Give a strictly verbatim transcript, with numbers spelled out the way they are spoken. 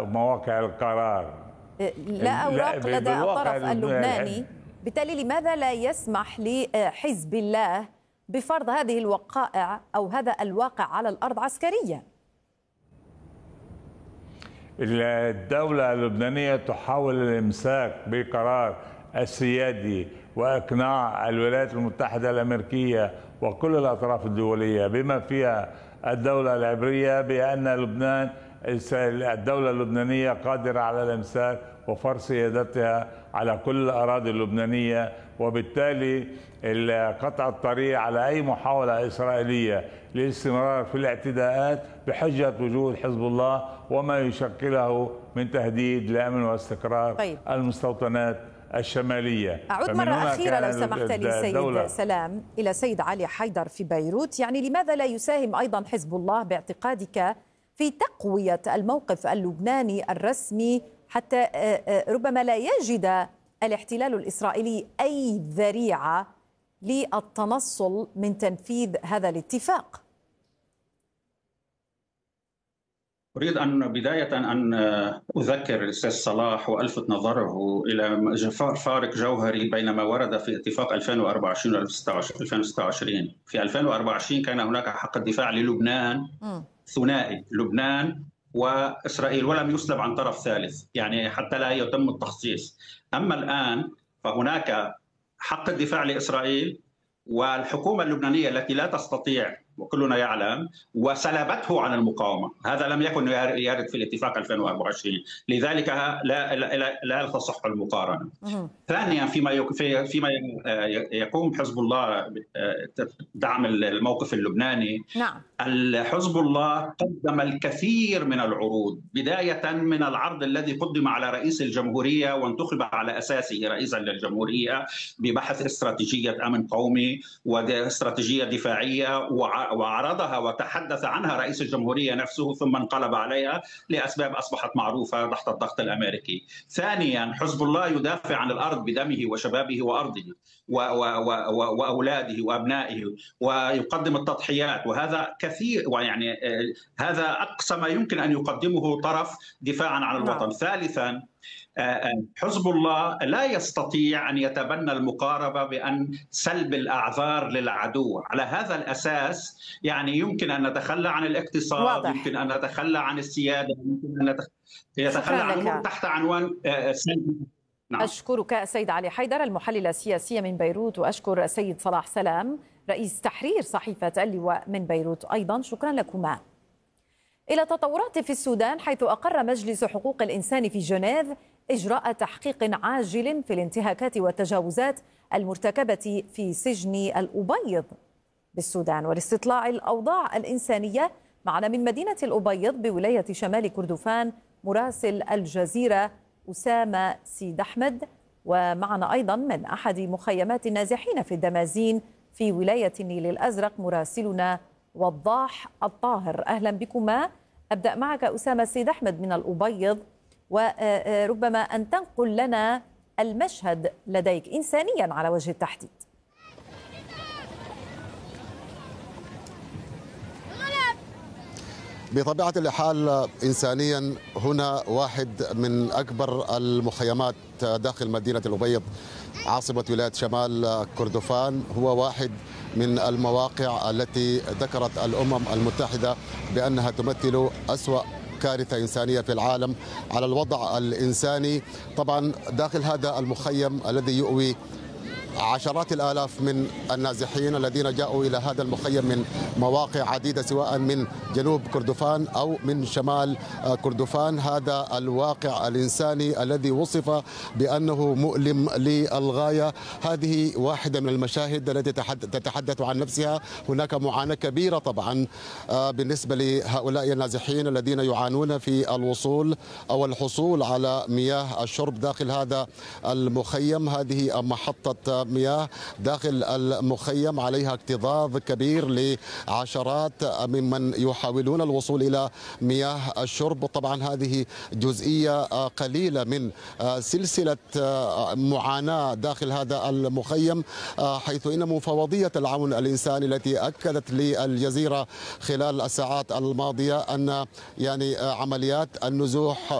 مواقع القرار. لا أوراق لا لدى الطرف اللبناني، بالتالي لماذا لا يسمح لحزب الله بفرض هذه الوقائع أو هذا الواقع على الأرض عسكريا؟ الدولة اللبنانية تحاول الإمساك بقرار السيادي وإقناع الولايات المتحدة الأمريكية وكل الأطراف الدولية بما فيها الدولة العبرية بأن لبنان الدولة اللبنانية قادرة على الإمساك وفرض سيادتها على كل الأراضي اللبنانية، وبالتالي قطع الطريق على أي محاولة إسرائيلية للاستمرار في الاعتداءات بحجة وجود حزب الله وما يشكله من تهديد لأمن واستقرار طيب. المستوطنات الشمالية. أعود مرة أخيرة لو سمحت لي سيد سلام إلى سيد علي حيدر في بيروت، يعني لماذا لا يساهم أيضا حزب الله باعتقادك في تقوية الموقف اللبناني الرسمي حتى ربما لا يجد الاحتلال الإسرائيلي أي ذريعة للتنصل من تنفيذ هذا الاتفاق؟ أريد أن بداية أن أذكر الأستاذ صلاح وألفت نظره إلى فارق جوهري بين ما ورد في اتفاق ألفين وأربعة وعشرين و ألفين وستة وعشرين. في ألفين وأربعة وعشرين كان هناك حق الدفاع للبنان م. ثنائي، لبنان وإسرائيل، ولم يسلب عن طرف ثالث، يعني حتى لا يتم التخصيص. أما الآن فهناك حق الدفاع لإسرائيل والحكومة اللبنانية التي لا تستطيع وكلنا يعلم وسلبته عن المقاومة. هذا لم يكن يرد في الاتفاق ألفين وأربعة وعشرين، لذلك لا لا لا تصح المقارنة. ثانيا فيما فيما يقوم حزب الله دعم الموقف اللبناني، نعم. حزب الله قدم الكثير من العروض، بداية من العرض الذي قدم على رئيس الجمهورية وانتخب على أساسه رئيسا للجمهورية ببحث استراتيجية أمن قومي واستراتيجية دفاعية، وعرضها وتحدث عنها رئيس الجمهورية نفسه ثم انقلب عليها لأسباب أصبحت معروفة تحت الضغط الأمريكي. ثانيا حزب الله يدافع عن الأرض بدمه وشبابه وأرضه وأولاده وأبنائه ويقدم التضحيات، وهذا كثير، ويعني هذا أقصى ما يمكن أن يقدمه طرف دفاعا عن الوطن. ثالثا حزب الله لا يستطيع أن يتبنى المقاربة بأن سلب الأعذار للعدو. على هذا الأساس يعني يمكن أن نتخلى عن الاقتصاد، واضح. يمكن أن نتخلى عن السيادة، يمكن أن نتخلى عن أمور تحت عنوان سلب. نعم. أشكرك السيد علي حيدر المحلل السياسي من بيروت، وأشكر السيد صلاح سلام رئيس تحرير صحيفة اللواء من بيروت أيضا، شكرا لكما. إلى تطورات في السودان، حيث أقر مجلس حقوق الإنسان في جنيف إجراء تحقيق عاجل في الانتهاكات والتجاوزات المرتكبة في سجن الأبيض بالسودان ولاستطلاع الأوضاع الإنسانية. معنا من مدينة الأبيض بولاية شمال كردفان مراسل الجزيرة أسامة سيد أحمد، ومعنا أيضا من أحد مخيمات النازحين في الدمازين في ولاية النيل الأزرق مراسلنا وضاح الطاهر. أهلا بكما. أبدأ معك أسامة سيد أحمد من الأبيض، وربما أن تنقل لنا المشهد لديك إنسانيا على وجه التحديد. بطبيعة الحال إنسانيا هنا واحد من أكبر المخيمات داخل مدينة الأبيض عاصمة ولاية شمال كردفان، هو واحد من المواقع التي ذكرت الأمم المتحدة بأنها تمثل أسوأ كارثة إنسانية في العالم على الوضع الإنساني. طبعا داخل هذا المخيم الذي يؤوي عشرات الآلاف من النازحين الذين جاءوا إلى هذا المخيم من مواقع عديدة سواء من جنوب كردفان أو من شمال كردفان. هذا الواقع الإنساني الذي وصف بأنه مؤلم للغاية. هذه واحدة من المشاهد التي تتحدث عن نفسها. هناك معاناة كبيرة طبعا بالنسبة لهؤلاء النازحين الذين يعانون في الوصول أو الحصول على مياه الشرب داخل هذا المخيم. هذه محطة مياه داخل المخيم عليها اكتظاظ كبير لعشرات ممن يحاولون الوصول إلى مياه الشرب. طبعا هذه جزئية قليلة من سلسلة معاناة داخل هذا المخيم، حيث إن مفوضية العون الإنساني التي أكدت للجزيرة خلال الساعات الماضية أن يعني عمليات النزوح